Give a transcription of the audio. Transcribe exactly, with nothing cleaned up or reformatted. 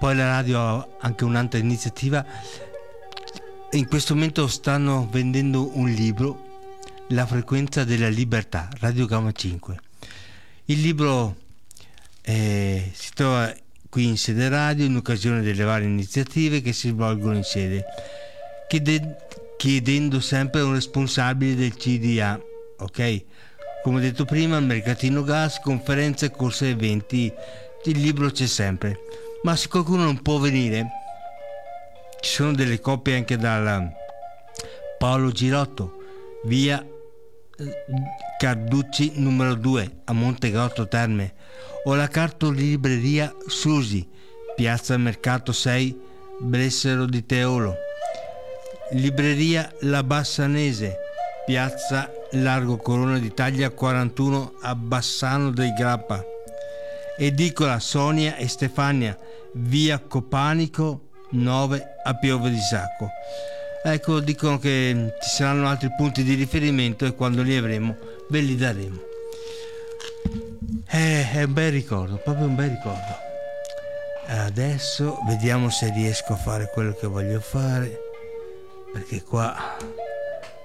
Poi la radio ha anche un'altra iniziativa. In questo momento stanno vendendo un libro, La frequenza della libertà, Radio Gamma cinque. Il libro eh, si trova qui in sede radio in occasione delle varie iniziative che si svolgono in sede, chiede, chiedendo sempre un responsabile del C D A, ok? Come ho detto prima, il mercatino gas, conferenze, corse, eventi, il libro c'è sempre. Ma se qualcuno non può venire, ci sono delle copie anche dal Paolo Girotto, via Carducci numero due a Montegrotto Terme, o la cartolibreria Susi, piazza Mercato sei, Bressero di Teolo, libreria La Bassanese, piazza Largo Corona d'Italia quarantuno a Bassano del Grappa, edicola Sonia e Stefania, via Copanico nove a Piove di Sacco. Ecco, dicono che ci saranno altri punti di riferimento e quando li avremo ve li daremo. Eh, è un bel ricordo, proprio un bel ricordo. Adesso vediamo se riesco a fare quello che voglio fare, perché qua